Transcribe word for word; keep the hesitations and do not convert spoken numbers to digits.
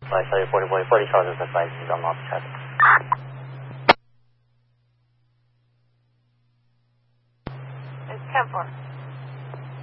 I show you forty, forty, forty charges advised is on off traffic. It's ten four.